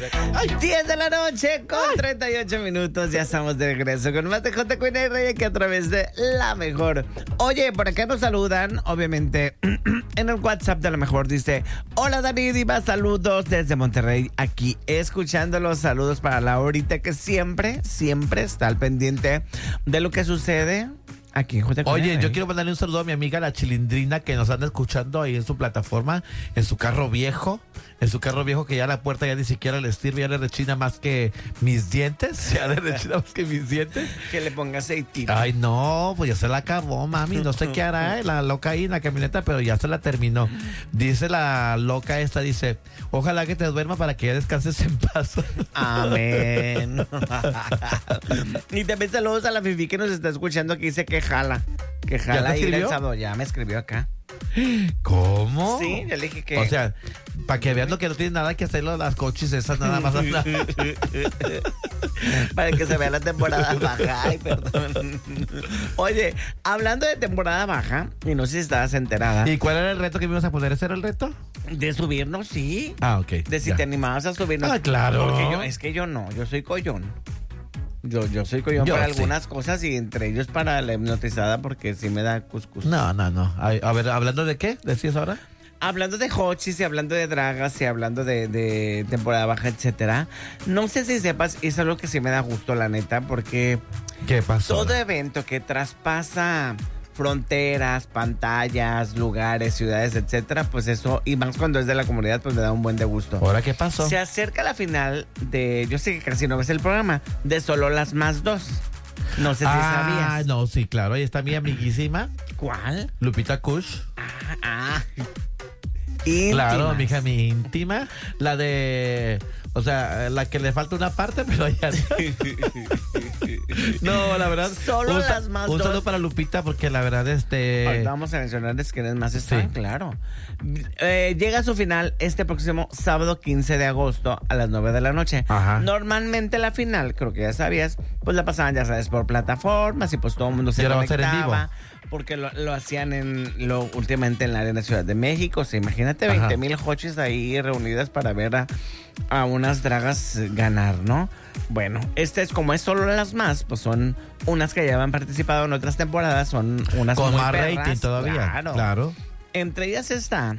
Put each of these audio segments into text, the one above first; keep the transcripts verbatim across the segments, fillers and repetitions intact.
diez de la noche con Ay. treinta y ocho minutos. Ya estamos de regreso con más de J Queen y Rey aquí a través de La Mejor. Oye, por acá nos saludan, obviamente, en el WhatsApp de La Mejor. Dice, hola Dani Diva, saludos desde Monterrey. Aquí escuchando los saludos para Laurita, que siempre, siempre está al pendiente de lo que sucede aquí en J Q. Oye, yo quiero mandarle un saludo a mi amiga la Chilindrina, que nos anda escuchando ahí en su plataforma, en su carro viejo, en su carro viejo que ya la puerta ya ni siquiera le sirve, ya le rechina más que mis dientes, ya le rechina más que mis dientes. Que le ponga aceitito. Ay, no, pues ya se la acabó, mami, no sé qué hará eh, la loca ahí en la camioneta, pero ya se la terminó. Dice la loca esta, dice, ojalá que te duerma para que ya descanses en paz. Amén. Y también saludos a la Fifi que nos está escuchando, que dice que jala, que jala ir el sábado. Ya me escribió acá. ¿Cómo? Sí, ya le dije que... O sea, para que vean lo que no tiene nada que hacer las coches esas, nada más. Para que se vea la temporada baja. Ay, perdón. Oye, hablando de temporada baja, y no sé si estabas enterada. ¿Y cuál era el reto que me ibas a poner? ¿Ese era el reto? De subirnos, sí. Ah, ok. De si ya. te animabas a subirnos. Ah, claro. Porque yo, es que yo no, yo soy collón. Yo, yo soy collón yo, para sí. algunas cosas y entre ellos para la hipnotizada porque sí me da cuscús. No, no, no. A, a ver, ¿hablando de qué? ¿Decías ahora? Hablando de hochis y hablando de dragas y hablando de, de temporada baja, etcétera. No sé si sepas, y eso es lo que sí me da gusto, la neta, porque... ¿Qué pasó? Todo evento que traspasa fronteras, pantallas, lugares, ciudades, etcétera, pues eso, y más cuando es de la comunidad, pues me da un buen de gusto. ¿Ahora qué pasó? Se acerca la final de, yo sé que casi no ves el programa, de Solo las Más Dos. No sé si ah, sabías. Ah, no, sí, claro, ahí está mi amiguísima. ¿Cuál? Lupita Kush. Ah, ah. Íntimas. Claro, mi hija, mi íntima. La de... O sea, la que le falta una parte, pero ya no, la verdad. Solo un, las más Un dos. saludo para Lupita, porque la verdad, este... Ahorita vamos a mencionarles quiénes más están, sí. Claro. Eh, llega a su final este próximo sábado quince de agosto a las nueve de la noche. Ajá. Normalmente la final, creo que ya sabías, pues la pasaban, ya sabes, por plataformas y pues todo el mundo se conectaba. Va a ser en vivo. Porque lo, lo hacían en lo últimamente en la Arena Ciudad de México. O sea, imagínate veinte mil hochis ahí reunidas para ver a, a unas dragas ganar, ¿no? Bueno, este es como es solo las más, pues son unas que ya han participado en otras temporadas, son unas con muy más perras, rating todavía. Claro. claro. Entre ellas está...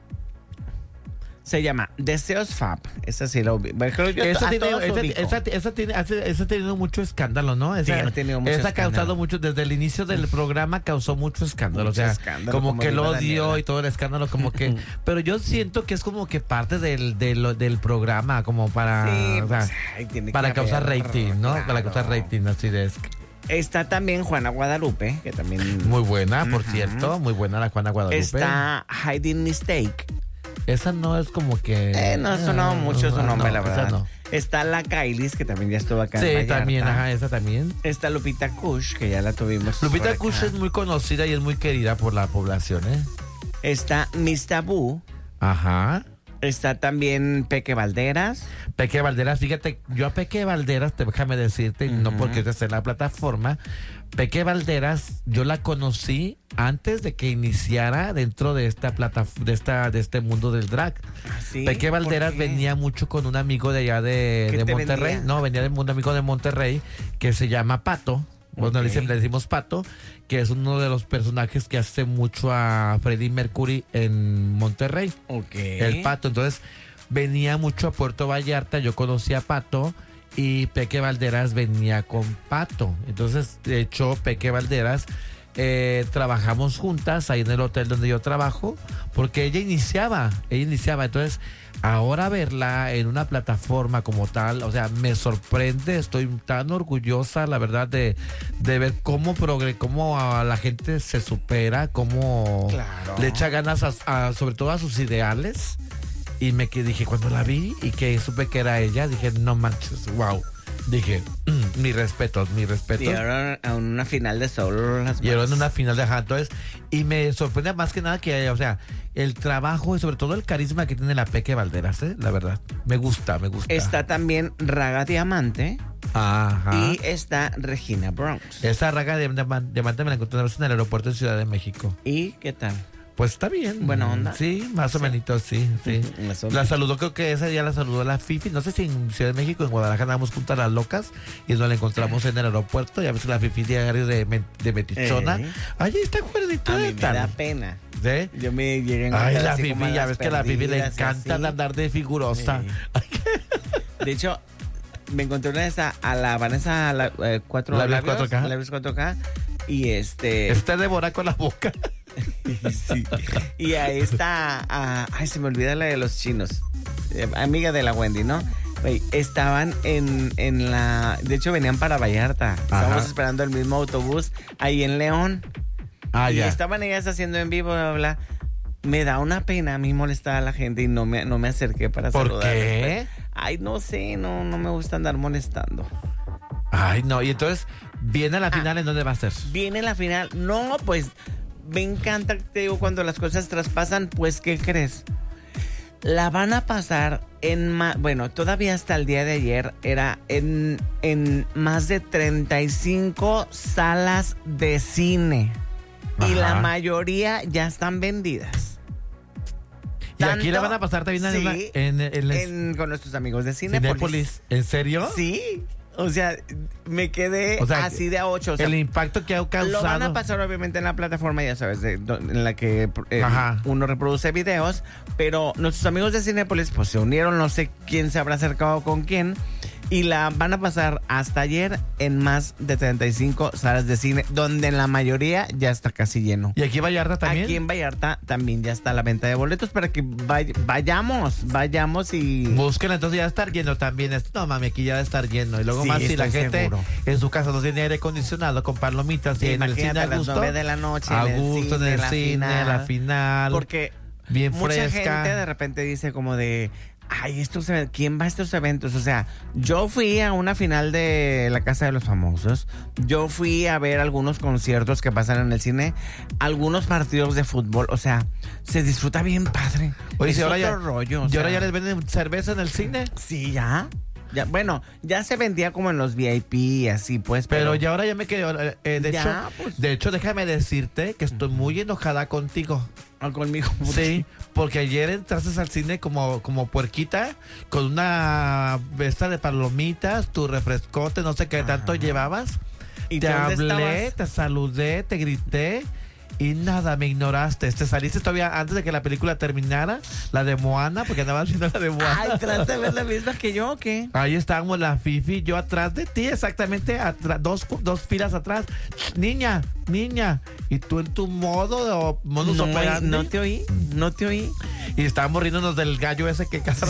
Se llama Deseos Fab. Esa sí lo vi. Bueno, yo esa, a tiene, todos esa, ubico. esa, esa, tiene, esa ha tenido mucho escándalo, ¿no? Esa, sí, no ha tenido mucho esa ha escándalo. causado mucho, desde el inicio del programa causó mucho escándalo. Mucho o sea, escándalo, como, como que el diva odio Daniela. y todo el escándalo, como que... Pero yo siento que es como que parte del, del, del programa, como para... Sí, o sea, pues, ay, tiene para que causar haber, rating, ¿no? claro. Para causar rating, así de... Está también Juana Guadalupe, que también... Muy buena, por uh-huh. cierto. Muy buena la Juana Guadalupe. Está Hiding Mistake. Esa no es como que... Eh, no sonó ah, mucho su nombre, no, la verdad. No. Está la Kailis, que también ya estuvo acá sí, en Vallarta. también, ajá, esa también. Está Lupita Kush, que ya la tuvimos. Lupita Kush es muy conocida y es muy querida por la población, ¿eh? Está Miss Tabú. Ajá. Está también Peque Valderas. Peque Valderas, fíjate, yo a Peque Valderas, te, déjame decirte, uh-huh. no porque esté en la plataforma, Peque Valderas, yo la conocí antes de que iniciara dentro de esta plata, de esta, de este mundo del drag. ¿Sí? Peque Valderas venía mucho con un amigo de allá de, de Monterrey. Vendía? No, venía de un amigo de Monterrey que se llama Pato. Bueno, okay. le, le decimos Pato, que es uno de los personajes que hace mucho a Freddie Mercury en Monterrey. Ok. El Pato. Entonces, venía mucho a Puerto Vallarta. Yo conocí a Pato y Peque Valderas venía con Pato. Entonces, de hecho, Peque Valderas eh, trabajamos juntas ahí en el hotel donde yo trabajo, porque ella iniciaba, ella iniciaba. Entonces, ahora verla en una plataforma como tal, o sea, me sorprende, estoy tan orgullosa, la verdad, de, de ver cómo progre, cómo a la gente se supera, cómo claro. le echa ganas a, a, sobre todo a sus ideales. Y me que dije, cuando la vi y que supe que era ella, dije, no manches, wow. Dije, mm, mi respeto, mi respeto. Y ahora a una final de Solo las Más. Y ahora en una final de ajá, entonces, y me sorprende más que nada que, o sea, el trabajo y sobre todo el carisma que tiene la Peque Valderas, ¿eh? La verdad, me gusta, me gusta. Está también Raga Diamante. Ajá. Y está Regina Bronx. Esa Raga Diamante me la encontré en el aeropuerto de Ciudad de México. ¿Y qué tal? Pues está bien. Buena onda. Sí, más o menos, sí, sí. Más o La menos. saludó, creo que ese día la saludó la Fifi. No sé si en Ciudad de México, en Guadalajara, andábamos juntas las locas y nos la encontramos en el aeropuerto. Y a veces la Fifi diario de, men- de metichona. Eh. Ay, está cuerdita A mí de me tal. da pena. ¿Sí? Yo me llegué a Ay, encontrar la así Fifi, como a ya las ves que a la Fifi le perdidas y encanta así. andar de figurosa. Sí. De hecho, me encontré una de esas a la Vanessa la, eh, cuatro Labios labios, cuatro K. labios cuatro K, y este Está devora con la boca. sí. Y ahí está ah, ay, se me olvida la de los chinos, eh, amiga de la Wendy, ¿no? Güey, estaban en, en la, de hecho venían para Vallarta. Estábamos Ajá. esperando el mismo autobús ahí en León. Ah, y ya. estaban ellas haciendo en vivo, bla, bla, bla. Me da una pena a mí molestar a la gente y no me, no me acerqué para ¿Por saludarles. qué? Ay, no sé, no, no me gusta andar molestando. Ay, no. Y entonces, ¿viene la final en dónde va a ser? Viene la final. No, pues me encanta, te digo, cuando las cosas traspasan, pues, ¿qué crees? La van a pasar en más, bueno, todavía hasta el día de ayer era en, en más de treinta y cinco salas de cine. Y Ajá. la mayoría ya están vendidas. Y aquí la Tanto- van a pasar también en, sí, una- en, en, la- en- con nuestros amigos de Cinépolis. Cinépolis. ¿En serio? Sí, o sea, me quedé O sea, así de a ocho. O sea, El impacto que ha causado. lo van a pasar obviamente en la plataforma, ya sabes, de- do- en la que eh, Ajá. uno reproduce videos, pero nuestros amigos de Cinépolis pues se unieron, no sé quién se habrá acercado con quién, y la van a pasar hasta ayer en más de treinta y cinco salas de cine, donde en la mayoría ya está casi lleno. ¿Y aquí Vallarta también? Aquí en Vallarta también ya está la venta de boletos para que vay- vayamos, vayamos y... Búsquenla, entonces ya estar lleno también. Esto, no mami, aquí ya va a estar lleno. Y luego Sí, más si la estoy gente seguro. en su casa no tiene aire acondicionado con palomitas y en el Imagínate cine a a las gusto. nueve de la noche a en el gusto cine, en el la cine, final. la final. Porque bien mucha fresca. gente de repente dice como de, ay, estos eventos, ¿quién va a estos eventos? O sea, yo fui a una final de La Casa de los Famosos, yo fui a ver algunos conciertos que pasan en el cine, algunos partidos de fútbol, o sea, se disfruta bien padre. Oye, es si ahora otro ya, rollo. o y ahora sea, ya les venden cerveza en el cine. Sí, ya. Ya, bueno, ya se vendía como en los V I P y así, pues. Pero, Pero, ya ahora ya me quedé. eh, de, Ya, hecho, pues. de hecho, déjame decirte que estoy muy enojada contigo. ah, conmigo. Sí, porque ayer entraste al cine como, como puerquita, con una esta de palomitas, tu refrescote, no sé qué tanto Ajá. llevabas. ¿Y Te dónde hablé, estabas? te saludé, te grité y nada, me ignoraste. Te saliste todavía antes de que la película terminara, la de Moana, porque andabas viendo la de Moana. Ay, ¿trataste de ver la misma que yo o qué? Ahí estábamos la Fifi, yo atrás de ti, exactamente, atra- dos, dos filas atrás. Niña, niña. Y tú en tu modo de modus No, operandi. no te oí, no te oí. Y estábamos riéndonos del gallo ese que caza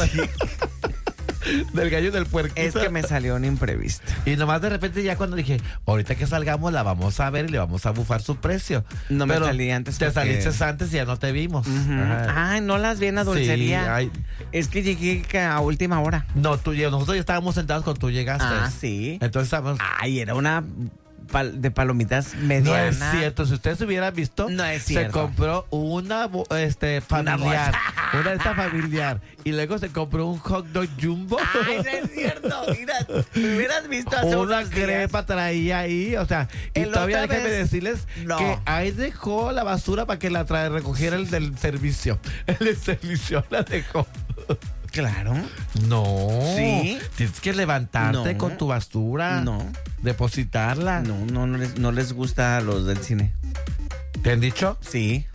del gallo del puerquito. Es que me salió un imprevisto. Y nomás de repente ya cuando dije, ahorita que salgamos la vamos a ver y le vamos a bufar su precio. No me Pero salí antes Te porque- saliste antes y ya no te vimos. Ujú. Ajá. Ay, no las vi en la Sí, dulcería. ay. Es que llegué ca- a última hora. No, tú, ya- nosotros ya estábamos sentados cuando tú llegaste. Ah, sí. Entonces estábamos... Ay, era una pal- de palomitas No mediana. es cierto, si ustedes hubieran visto, No es se cierto. compró una bo- este familiar, bolsa. una de estas familiar, y luego se compró un hot dog jumbo. Ay, no es cierto. Mira, me hubieras visto hace Una unos días. crepa traía ahí, o sea, y El todavía otra déjenme vez- decirles No. que ahí dejó la basura para que la trae, recogiera el del servicio. El del servicio la dejó. Claro. No. ¿Sí? Tienes que levantarte No. con tu basura. No. Depositarla. No, no, no les, no les gusta a los del cine. ¿Te han dicho? Sí.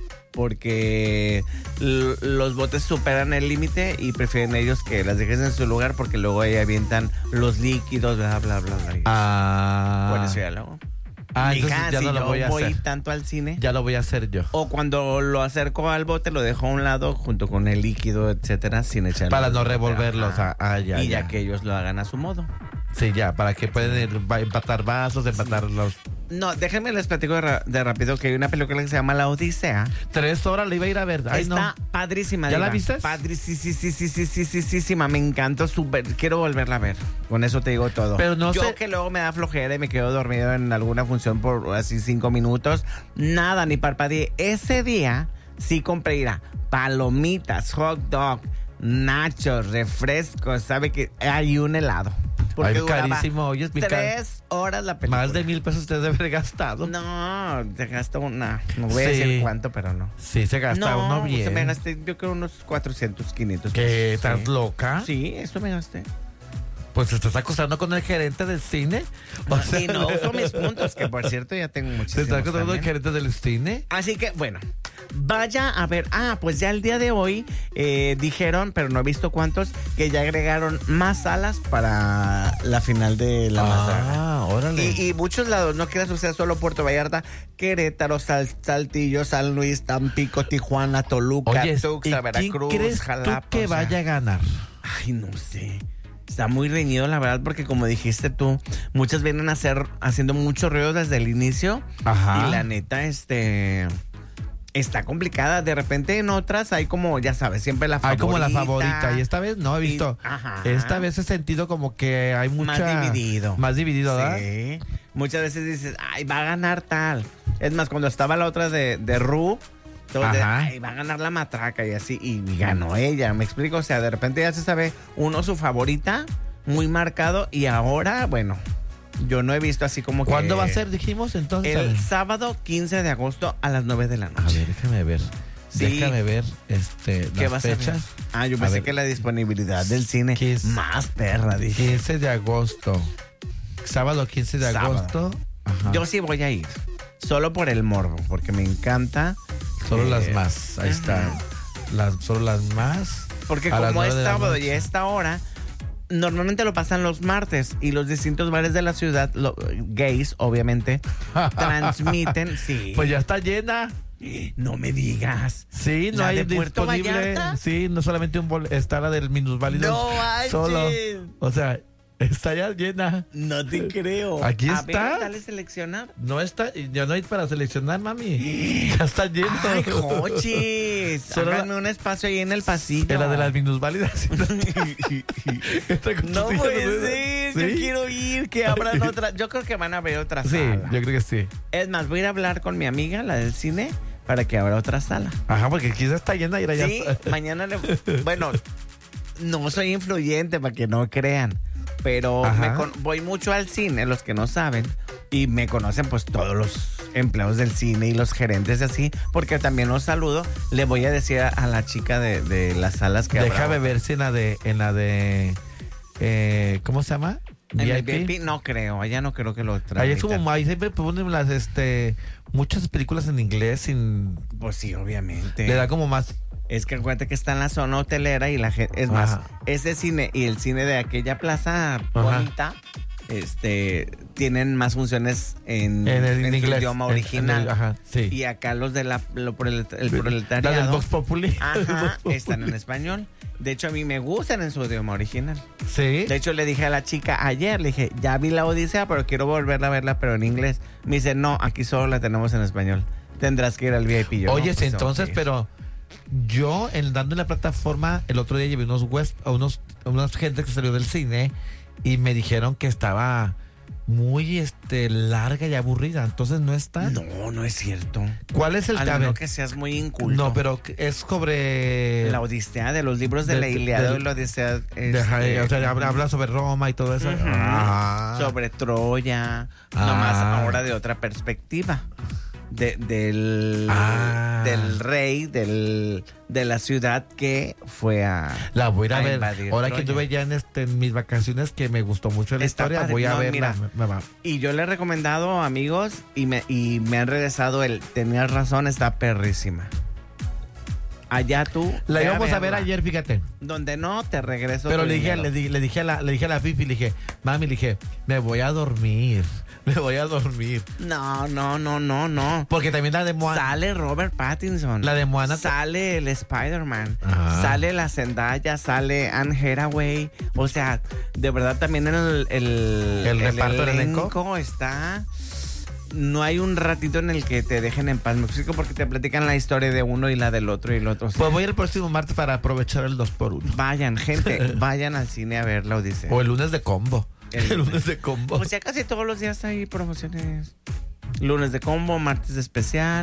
Porque l- los botes superan el límite y prefieren ellos que las dejes en su lugar porque luego ahí avientan los líquidos, bla, bla, bla, bla. Ah. Por eso ya lo. Ah, Mija, entonces ya si no lo yo voy a hacer. tanto al cine. Ya lo voy a hacer yo. O cuando lo acerco al bote, lo dejo a un lado junto con el líquido, etcétera, sin echarlo. Para no revolverlos. Ajá. Ah, ah, ya, y ya. ya. que ellos lo hagan a su modo. Sí, ya, para que puedan ir, va- empatar vasos, empatar los... No, déjenme les platico de, ra- de rápido que hay una película que se llama La Odisea. Tres horas le iba a ir a ver. Ay, Está no. padrísima. ¿Ya la diva. viste? Padrísima, sí, sí, sí, sí, sí, sí, sí, sí, me encantó súper. Quiero volverla a ver. Con eso te digo todo. Pero no Yo sé- que luego me da flojera y me quedo dormido en alguna función por así cinco minutos. Nada, ni parpadeé. Ese día sí compré, mira, palomitas, hot dog, nachos, refrescos, ¿sabe qué? Hay un helado. Porque Ay, duraba carísimo, oye, es mi ca- tres horas la película. Más de mil pesos usted debe haber gastado. No, te gastó una. No voy a Sí. decir cuánto, pero no. Sí, se gasta no, uno bien. se me gasté, yo creo, unos cuatrocientos, quinientos ¿Qué? pesos. ¿Estás Sí. loca? Sí, esto me gasté. Pues te estás acostando con el gerente del cine. O sea, Y no uso mis puntos, que por cierto ya tengo ¿Te muchísimos estás acostando con el también. gerente del cine? Así que, bueno, vaya a ver. Ah, pues ya el día de hoy eh, dijeron, pero no he visto cuántos, que ya agregaron más salas para la final de La Más Draga. Ah, órale. Y, y muchos lados, no quieras usar solo Puerto Vallarta, Querétaro, Sal- Saltillo, San Luis, Tampico, Tijuana, Toluca, Oye, ¿y Tuxtla, quién Veracruz, crees Jalapa. tú que o sea, vaya a ganar? Ay, no sé. Está muy reñido, la verdad, porque como dijiste tú, muchas vienen a hacer, haciendo mucho ruido desde el inicio. Ajá. Y la neta, este... Está complicada. De repente en otras hay como, ya sabes, siempre la Hay favorita. como la favorita. Y esta vez no he visto. Y- ajá. Esta vez he sentido como que hay mucha. Más dividido. Más dividido, ¿verdad? Sí. Muchas veces dices, ay, va a ganar tal. Es más, cuando estaba la otra de, de Ru, todo de, Ajá. ay, va a ganar la matraca y así. Y ganó ella, ¿me explico? O sea, de repente ya se sabe uno su favorita, muy marcado. Y ahora, bueno, yo no he visto así como que... ¿Cuándo va a ser, dijimos entonces? El sábado quince de agosto a las nueve de la A noche. ver, déjame ver. Sí. Déjame ver este, ¿Qué las vas a ver? fechas. Ah, yo A pensé ver. que la disponibilidad del cine ¿Qué es? más perra, dije. quince de agosto. Sábado quince de Sábado. agosto. Ajá. Yo sí voy a ir. Solo por el morbo, porque me encanta. Solo eh, las más. Ahí ajá. está. Las, solo las más. Porque A las como es nueve de la sábado noche. y a esta hora, normalmente lo pasan los martes y los distintos bares de la ciudad, lo- gays, obviamente, transmiten. Sí. Pues ya está llena. No me digas. Sí, no ¿La hay de Puerto disponible. Vallarta? Sí, no solamente un bol, está la del minusválido. No manches. Solo. O sea, está ya llena. No te creo. Aquí A está. ver, dale seleccionar. No está, ya no hay para seleccionar, mami. Ya está lleno. Ay, cochis. Solo la- Háganme un espacio ahí en el pasillo. Era de las minusválidas. No puede ser, yo ¿Sí? quiero ir, que abran otra. Yo creo que van a ver otra Sí, sala. yo creo que sí. Es más, voy a ir a hablar con mi amiga, la del cine, para que abra otra sala. Ajá, porque quizás está llena y era ya. Sí, mañana le... Bueno, no soy influyente para que no crean, pero Ajá. me con- voy mucho al cine, los que no saben, y me conocen pues todos los empleados del cine y los gerentes y así, porque también los saludo. Le voy a decir a, a la chica de, de las salas que Déjame habrá. ver si en la de. En la de eh, ¿cómo se llama? En el V I V I P. P no creo, allá no creo que lo Ahí traigan. es como, ahí siempre ponen las, este, muchas películas en inglés sin, Pues sí, obviamente. le da como más, Es que acuérdate que está en la zona hotelera y la gente, es más, Ajá. ese cine y el cine de aquella plaza bonita, este, tienen más funciones en, en, el, en su inglés. idioma en- en original. el- ajá, sí. Y acá los de la, lo prolet- el La del proletariado, Vox Populi. ajá, están en español. De hecho, a mí me gustan en su idioma original. Sí. De hecho, le dije a la chica ayer, le dije, ya vi la Odisea, pero quiero volverla a verla, pero en inglés. Me dice, no, aquí solo la tenemos en español. Tendrás que ir al V I P. Yo, Oye, no, pues, entonces, ok. pero yo, en, dando en la plataforma, el otro día llevé unos west, a unos, a unas gente que salió del cine y me dijeron que estaba muy este larga y aburrida. Entonces no está. No, no es cierto. ¿Cuál es el A cabe? menos que seas muy inculto. No, pero es sobre. La Odisea, de los libros de, de- la de- Ilíada del- y la Odisea. de- este, o sea, habla, habla sobre Roma y todo eso. ujú, Ah. sobre Troya. Ah. Nomás ahora de otra perspectiva. De- del, Ah. del rey del, de la ciudad que fue a. La voy a ir a, a ver. invadir Ahora que Troya. tuve ya en, este, en mis vacaciones que me gustó mucho la Está historia, padre. voy a No, verla. mira. Me- me va. Y yo le he recomendado amigos y me, y me han regresado el. Tenías razón, está perrísima. Allá tú. La ve íbamos a ver verla. ayer, fíjate. Donde no, te regreso. Pero tu le dije, dinero. le, di- le dije a la, le dije a la Fifi, le dije, mami, le dije, me voy a dormir. Me voy a dormir. No, no, no, no, no. Porque también la de Moana. Sale Robert Pattinson. La de Moana. Sale el Spider-Man. Ajá. Sale la Zendaya. Sale Anne Hathaway. O sea, de verdad también en el, el, ¿El reparto del elenco? está. No hay un ratito en el que te dejen en paz. Me explico porque te platican la historia de uno y la del otro y el otro. O sea, Pues voy el próximo martes para aprovechar el dos por uno. vayan, gente, vayan al cine a ver la Odisea. O el lunes de combo. El El, lunes de combo. Pues ya casi todos los días hay promociones. Lunes de combo, martes de especial.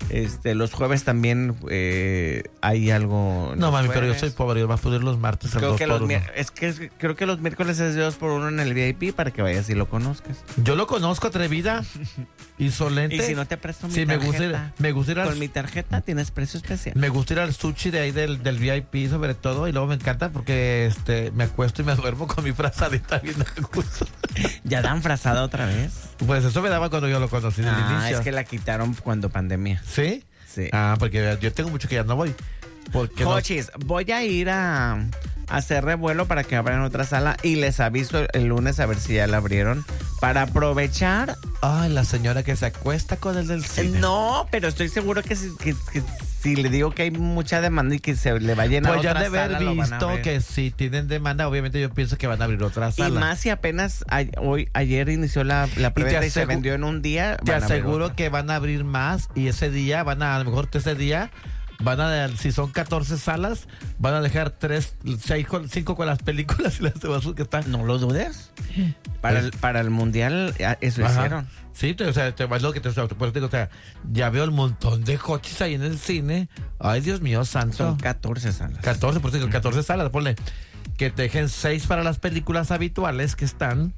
Este, los jueves también eh, hay algo. No, mami, jueves. pero yo soy pobre. Yo voy a poder los martes al Creo dos que, por los, uno. es que es- creo que los miércoles es de dos por uno en el V I P para que vayas y lo conozcas. Yo lo conozco, atrevida, insolente. Y si no te presto mi Sí, me tarjeta, gusta ir, me gusta ir al, con mi tarjeta tienes precio especial. me gusta ir al sushi de ahí del, del V I P sobre todo. Y luego me encanta porque este me acuesto y me duermo con mi frazadita bien a gusto. ¿Ya dan frazada otra vez? Pues eso me daba cuando yo lo conocí en el Ah, inicio. es que la quitaron cuando pandemia. ¿Sí? Sí. Ah, porque yo tengo mucho que ya no voy. Porque no- Cochis, voy a ir a, a hacer revuelo para que abran otra sala y les aviso el, el lunes a ver si ya la abrieron para aprovechar. Ay, la señora que se acuesta con el del cine. No, pero estoy seguro que si, que- que si le digo que hay mucha demanda y que se le va a llenar Pues ya otra de haber sala, lo van a visto abrir. que si tienen demanda, obviamente yo pienso que van a abrir otra Y sala. más si apenas a- hoy, ayer inició la, la preventa y, se asegu- vendió en un día. Te van a abrir aseguro otra. que van a abrir más y ese día van a, a lo mejor ese día van a, si son catorce salas, van a dejar tres, seis, con- cinco con las películas y las demás que están. No lo dudes. Para, Pues- el, para el mundial eh, eso Ajá. hicieron. Sí, te- o sea, te, es lo que te, por eso te digo, o sea, ya veo el montón de coches ahí en el cine. Ay, Dios mío, santo. Son catorce salas. catorce, por eso digo, catorce salas, ponle que te dejen seis para las películas habituales que están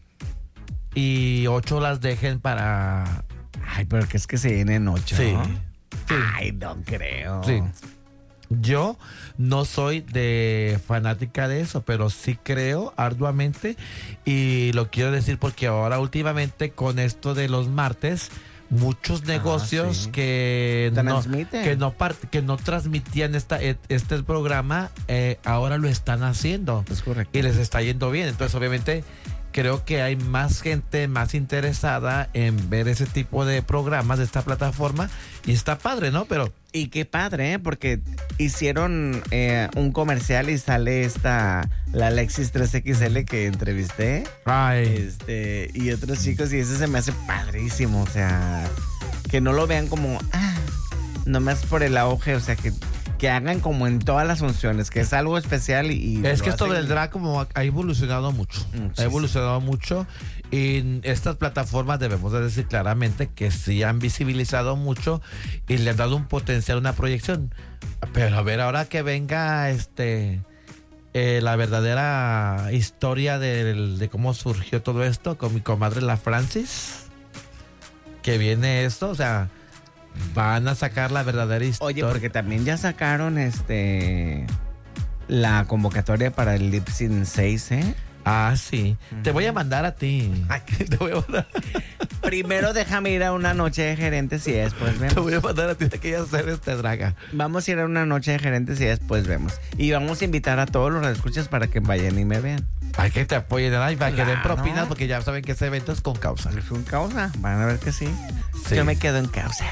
y ocho las dejen para... Ay, pero que es que se vienen ocho. Sí. ¿no? Sí. Ay, no creo. Sí. Yo no soy de fanática de eso, pero sí creo arduamente y lo quiero decir porque ahora últimamente con esto de los martes muchos negocios sí. que no, Transmiten. que no par- que no transmitían esta e- este programa eh, ahora lo están haciendo Es correcto. y les está yendo bien. Entonces, obviamente, creo que hay más gente más interesada en ver ese tipo de programas de esta plataforma y está padre, ¿no? Pero Y qué padre, ¿eh? Porque hicieron eh, un comercial y sale esta, la Alexis tres X L que entrevisté. ay, Este, y otros chicos, y ese se me hace padrísimo. O sea, que no lo vean como, ah, nomás por el auge. O sea, que, que hagan como en todas las funciones, que es algo especial y. y es lo que esto hacen- del drag como ha ha evolucionado mucho. Muchísimo. Ha evolucionado mucho y estas plataformas debemos de decir claramente que sí han visibilizado mucho y le han dado un potencial, una proyección. Pero a ver, ahora que venga este eh, la verdadera historia del- de cómo surgió todo esto con mi comadre la Francis, que viene esto, o sea, van a sacar la verdadera historia. Oye, porque también ya sacaron este. La convocatoria para el Lip Sync seis, ¿eh? Ah, sí. Te voy a mandar a ti. Te voy a mandar, Primero déjame ir a una noche de gerentes y después te vemos. voy a mandar a ti de que hacer este draga. Vamos a ir a una noche de gerentes y después vemos. Y vamos a invitar a todos los escuchas para que vayan y me vean. Hay que te apoyen, ay, para que den Claro. propinas, porque ya saben que ese evento es con causa. ¿Es un causa? Van a ver que sí. Sí. Yo me quedo en causa.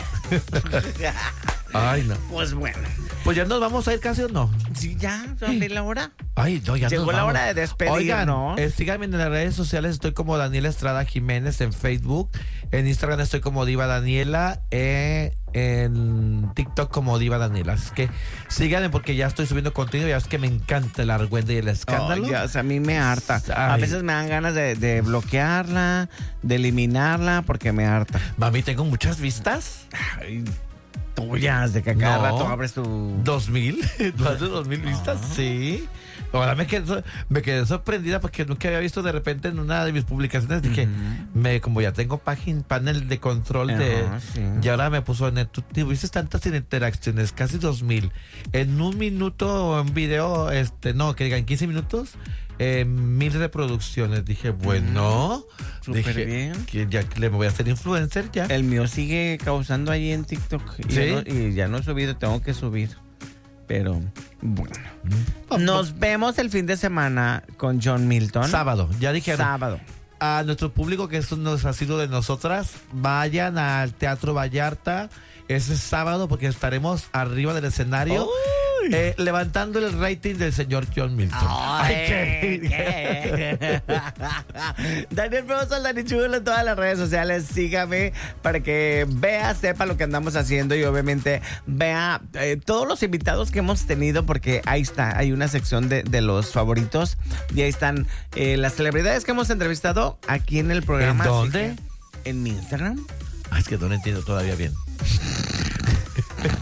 Ay, no. Pues bueno. Pues ya nos vamos a ir casi o no. Sí, ya, ¿dónde la hora? Ay, no, ya Llegó nos la vamos. hora de despedirnos. Oigan, eh, síganme en las redes sociales. Estoy como Daniela Estrada Jiménez en Facebook. En Instagram estoy como Diva Daniela. Eh, en TikTok como Diva Daniela. Así que síganme porque ya estoy subiendo contenido. Ya es que me encanta el argüende y el escándalo. Oh, ya, o sea, a mí me harta. A Ay. veces me dan ganas de, de bloquearla, de eliminarla, porque me harta. Mami, tengo muchas vistas. Ay, tuyas, de que a cada No. rato abres tu... ¿Dos mil? ¿Más de dos mil vistas? Sí. Ahora me quedé, me quedé sorprendida porque nunca había visto de repente en una de mis publicaciones. Dije, me, como ya tengo página, panel de control de... Ajá, sí. Y ahora me puso en el... Tú tuviste tantas interacciones, casi dos mil. En un minuto en video, este, no, que digan quince minutos, eh, mil reproducciones. Dije, bueno... Súper dije, bien. que ya que le voy a hacer influencer ya. El mío sigue causando ahí en TikTok. Y, ¿Sí? ya no, y ya no he subido, tengo que subir. Pero bueno. Nos vemos el fin de semana con John Milton. Sábado, ya dijeron. Sábado. A nuestro público que eso nos ha sido de nosotras, vayan al Teatro Vallarta ese sábado porque estaremos arriba del escenario eh, levantando el rating del señor John Milton. Ay, qué- qué. Daniel Pegoso, Dani Chulo en todas las redes sociales. Sígame para que vea, sepa lo que andamos haciendo y obviamente vea eh, todos los invitados que hemos tenido porque ahí está, hay una sección de, de los favoritos y ahí están eh, las celebridades que hemos entrevistado aquí en el programa. ¿En así dónde? que, en mi Instagram. Ay, es que no lo entiendo todavía bien.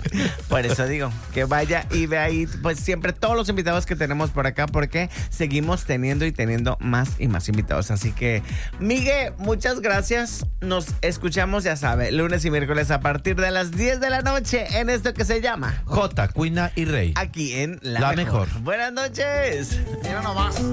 Por eso digo, que vaya y ve ahí, pues siempre todos los invitados que tenemos por acá, porque seguimos teniendo y teniendo más y más invitados. Así que, Miguel, muchas gracias. Nos escuchamos, ya sabe, lunes y miércoles a partir de las diez de la noche en esto que se llama J, Cuina y Rey. Aquí en La, La mejor. Mejor. Buenas noches. Mira nomás.